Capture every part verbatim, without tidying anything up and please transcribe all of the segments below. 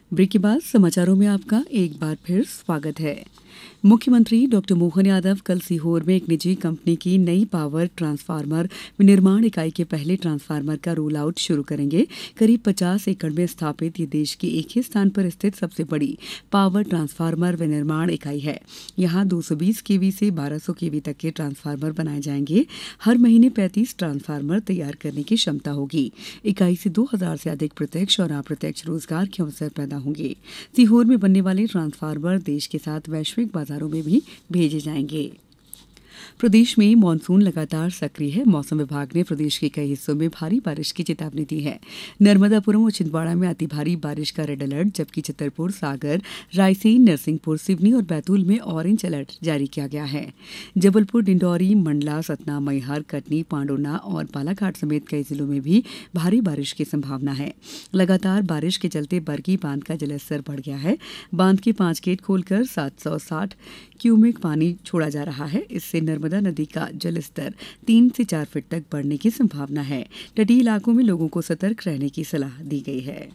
Break के बाद समाचारों में आपका एक बार फिर स्वागत है। मुख्यमंत्री डॉक्टर मोहन यादव कल सीहोर में एक निजी कंपनी की नई पावर ट्रांसफार्मर निर्माण इकाई के पहले ट्रांसफार्मर का रोल आउट शुरू करेंगे। करीब पचास एकड़ में स्थापित ये देश के एक ही स्थान पर स्थित सबसे बड़ी पावर ट्रांसफार्मर विनिर्माण इकाई है। यहाँ दो सौ बीस केवी से बारह सौ केवी तक के ट्रांसफार्मर बनाए जाएंगे। हर महीने पैंतीस ट्रांसफार्मर तैयार करने की क्षमता होगी। इकाई से दो हजार से अधिक प्रत्यक्ष और अप्रत्यक्ष रोजगार के अवसर पैदा होंगे। सीहोर में बनने वाले ट्रांसफार्मर देश के साथ वैश्विक बाजारों में भी भेजे जाएंगे। प्रदेश में मानसून लगातार सक्रिय है। मौसम विभाग ने प्रदेश के कई हिस्सों में भारी बारिश की चेतावनी दी है। नर्मदापुरम और छिंदवाड़ा में अति भारी बारिश का रेड अलर्ट, जबकि छतरपुर, सागर, रायसेन, नरसिंहपुर, सिवनी और बैतूल में ऑरेंज अलर्ट जारी किया गया है। जबलपुर, डिंडौरी, मंडला, सतना, मैहर, कटनी, पांडुना और बालाघाट समेत कई जिलों में भी भारी बारिश की संभावना है। लगातार बारिश के चलते बरगी बांध का जलस्तर बढ़ गया है। बांध के पांच गेट खोलकर सात सौ साठ क्यूमेक पानी छोड़ा जा रहा है। इससे नर्मदा नदी का जलस्तर तीन से चार फीट तक बढ़ने की संभावना है। तटीय इलाकों में लोगों को सतर्क रहने की सलाह दी गई है।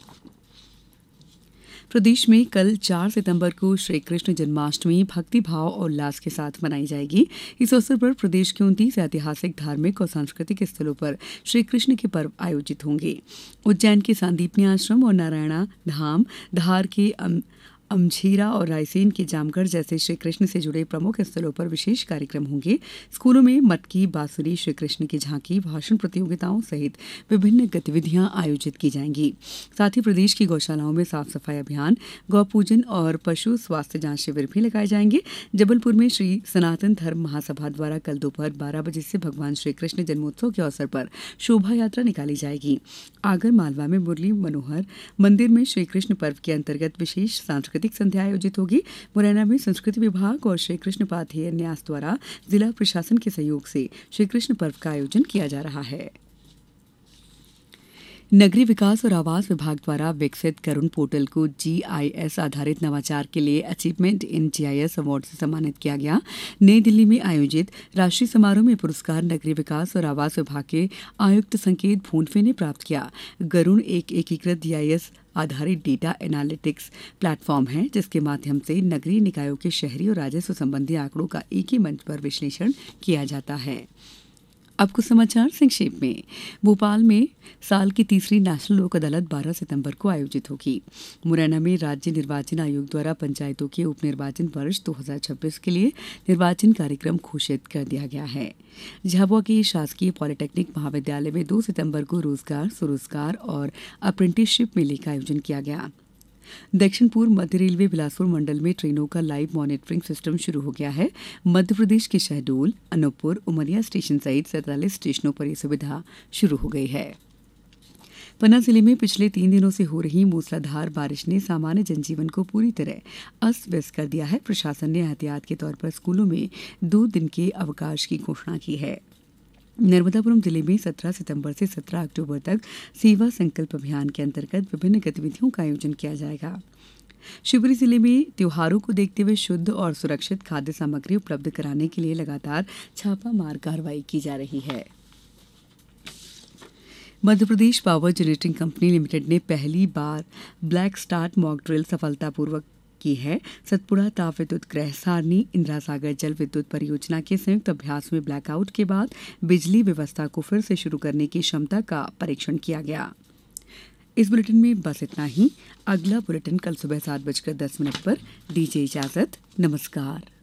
प्रदेश में कल चार सितंबर को श्री कृष्ण जन्माष्टमी भक्ति भाव और उल्लास के साथ मनाई जाएगी। इस अवसर पर प्रदेश के उनतीस ऐतिहासिक, धार्मिक और सांस्कृतिक स्थलों पर श्री कृष्ण के पर्व आयोजित होंगे। उज्जैन के सांदीपनी आश्रम और नारायणा धाम, धार के अम, अमझीरा और रायसेन के जामगढ़ जैसे श्री कृष्ण से जुड़े प्रमुख स्थलों पर विशेष कार्यक्रम होंगे। स्कूलों में मटकी, बांसुरी, श्री कृष्ण की झांकी, भाषण प्रतियोगिताओं सहित विभिन्न गतिविधियां आयोजित की जाएंगी। साथ ही प्रदेश की गौशालाओं में साफ सफाई अभियान, गौ पूजन और पशु स्वास्थ्य जांच शिविर भी लगाए जाएंगे। जबलपुर में श्री सनातन धर्म महासभा द्वारा कल दोपहर बारह बजे से भगवान श्री कृष्ण जन्मोत्सव के अवसर पर शोभा यात्रा निकाली जाएगी। आगर मालवा में मुरली मनोहर मंदिर में श्री कृष्ण पर्व के अंतर्गत विशेष सांस्कृतिक संध्या आयोजित होगी। मुरैना में संस्कृति विभाग और श्री कृष्ण पाथेय न्यास द्वारा जिला प्रशासन के सहयोग से श्री कृष्ण पर्व का आयोजन किया जा रहा है। नगरीय विकास और आवास विभाग द्वारा विकसित करुण पोर्टल को जीआईएस आधारित नवाचार के लिए अचीवमेंट इन जीआईएस अवार्ड से सम्मानित किया गया। नई दिल्ली में आयोजित राष्ट्रीय समारोह में पुरस्कार नगरीय विकास और आवास विभाग के आयुक्त संकेत भोंडवे ने प्राप्त किया। गरुण एक एकीकृत जीआईएस आधारित डेटा एनालिटिक्स प्लेटफॉर्म है, जिसके माध्यम से नगरीय निकायों के शहरी और राजस्व संबंधी आंकड़ों का एक ही मंच पर विश्लेषण किया जाता है। अब कुछ समाचार संक्षेप में। भोपाल में साल की तीसरी नेशनल लोक अदालत बारह सितंबर को आयोजित होगी। मुरैना में राज्य निर्वाचन आयोग द्वारा पंचायतों के उपनिर्वाचन वर्ष दो हजार छब्बीस के लिए निर्वाचन कार्यक्रम घोषित कर दिया गया है। झाबुआ के शासकीय पॉलिटेक्निक महाविद्यालय में दो सितंबर को रोजगार, स्वरोजगार और अप्रेंटिसशिप मेले का आयोजन किया गया। दक्षिण पूर्व मध्य रेलवे बिलासपुर मंडल में ट्रेनों का लाइव मॉनिटरिंग सिस्टम शुरू हो गया है। मध्य प्रदेश के शहडोल, अनूपपुर, उमरिया स्टेशन सहित सैंतालीस स्टेशनों पर यह सुविधा शुरू हो गई है। पन्ना जिले में पिछले तीन दिनों से हो रही मूसलाधार बारिश ने सामान्य जनजीवन को पूरी तरह अस्त व्यस्त कर दिया है। प्रशासन ने एहतियात के तौर पर स्कूलों में दो दिन के अवकाश की घोषणा की है। नर्मदापुरम जिले में सत्रह सितंबर से सत्रह अक्टूबर तक सेवा संकल्प अभियान के अंतर्गत विभिन्न गतिविधियों का आयोजन किया जाएगा। शिवपुरी जिले में त्योहारों को देखते हुए शुद्ध और सुरक्षित खाद्य सामग्री उपलब्ध कराने के लिए लगातार छापामार कार्रवाई की जा रही है। Madhya Pradesh power generating company limited ने पहली बार ब्लैक स्टार्ट मॉक ड्रिल सफलतापूर्वक की है। सतपुड़ा ताप विद्युत ग्रह सारणी इंदिरा सागर जल विद्युत परियोजना के संयुक्त अभ्यास में ब्लैकआउट के बाद बिजली व्यवस्था को फिर से शुरू करने की क्षमता का परीक्षण किया गया। इस बुलेटिन में बस इतना ही। अगला बुलेटिन कल सुबह सात बजकर दस मिनट पर। दीजिए इजाजत। नमस्कार।